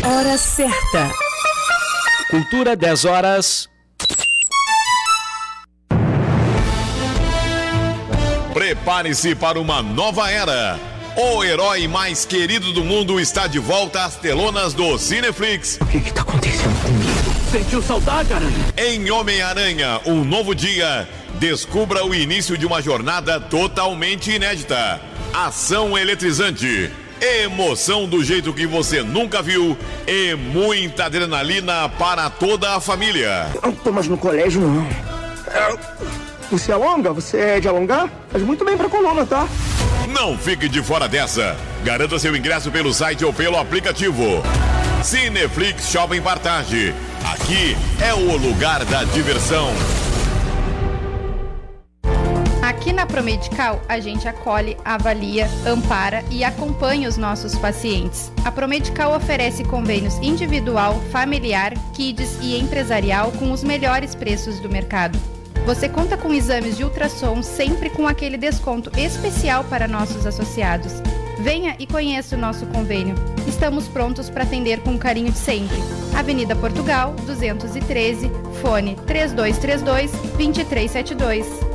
Hora certa. Cultura, 10 horas. Prepare-se para uma nova era. O herói mais querido do mundo está de volta às telonas do Cineflix. O que está acontecendo comigo? Sentiu saudade, Aranha? Em Homem-Aranha, um novo dia, descubra o início de uma jornada totalmente inédita. Ação eletrizante, emoção do jeito que você nunca viu e muita adrenalina para toda a família. Não tô mais no colégio, não. Você alonga? Você é de alongar? Faz muito bem pra coluna, tá? Não fique de fora dessa. Garanta seu ingresso pelo site ou pelo aplicativo. Cineflix Shopping Partage. Aqui é o lugar da diversão. Aqui na Promedical, a gente acolhe, avalia, ampara e acompanha os nossos pacientes. A Promedical oferece convênios individual, familiar, kids e empresarial com os melhores preços do mercado. Você conta com exames de ultrassom sempre com aquele desconto especial para nossos associados. Venha e conheça o nosso convênio. Estamos prontos para atender com o carinho de sempre. Avenida Portugal, 213, fone 3232-2372.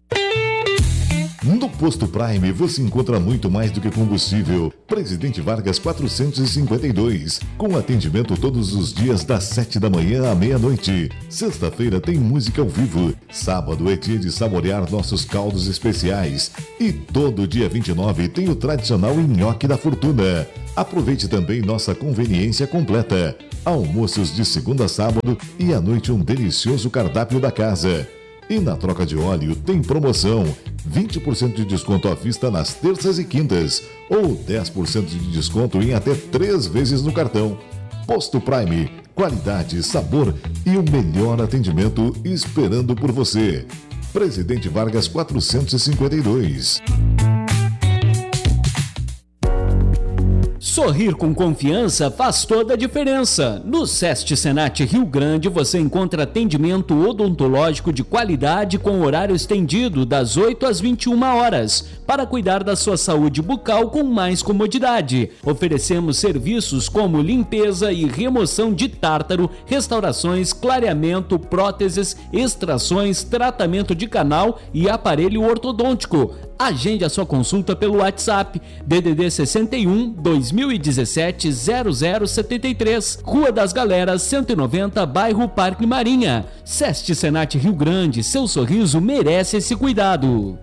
No Posto Prime você encontra muito mais do que combustível. Presidente Vargas 452, com atendimento todos os dias das 7 da manhã à meia-noite. Sexta-feira tem música ao vivo. Sábado é dia de saborear nossos caldos especiais. E todo dia 29 tem o tradicional nhoque da fortuna. Aproveite também nossa conveniência completa. Almoços de segunda a sábado e à noite um delicioso cardápio da casa. E na troca de óleo tem promoção, 20% de desconto à vista nas terças e quintas, ou 10% de desconto em até 3 vezes no cartão. Posto Prime, qualidade, sabor e o melhor atendimento esperando por você. Presidente Vargas 452. Sorrir com confiança faz toda a diferença. No SEST Senat Rio Grande você encontra atendimento odontológico de qualidade com horário estendido das 8 às 21 horas para cuidar da sua saúde bucal com mais comodidade. Oferecemos serviços como limpeza e remoção de tártaro, restaurações, clareamento, próteses, extrações, tratamento de canal e aparelho ortodôntico. Agende a sua consulta pelo WhatsApp DDD 61 2017 0073, Rua das Galeras 190, bairro Parque Marinha. SEST Senat Rio Grande, seu sorriso merece esse cuidado.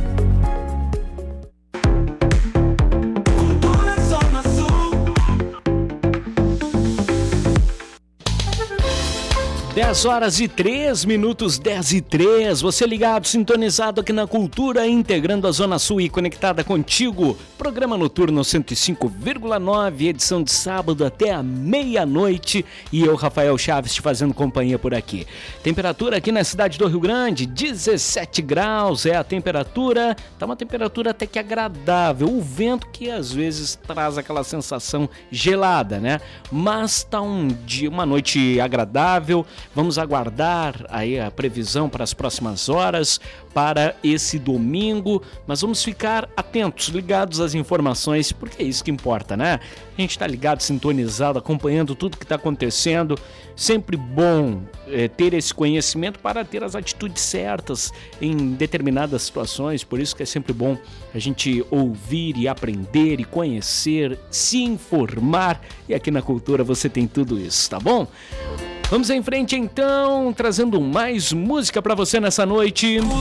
10 horas e 3 minutos, 10 e 3. Você ligado, sintonizado aqui na Cultura, integrando a Zona Sul e conectada contigo. Programa noturno 105,9, edição de sábado até a meia-noite. E eu, Rafael Chaves, te fazendo companhia por aqui. Temperatura aqui na cidade do Rio Grande, 17 graus é a temperatura. Tá uma temperatura até que agradável. O vento que às vezes traz aquela sensação gelada, né? Mas tá um dia, uma noite agradável. Vamos aguardar aí a previsão para as próximas horas, para esse domingo, mas vamos ficar atentos, ligados às informações, porque é isso que importa, né? A gente está ligado, sintonizado, acompanhando tudo que está acontecendo. Sempre bom ter esse conhecimento para ter as atitudes certas em determinadas situações, por isso que é sempre bom a gente ouvir e aprender e conhecer, se informar, e aqui na Cultura você tem tudo isso, tá bom? Vamos em frente então, trazendo mais música para você nessa noite.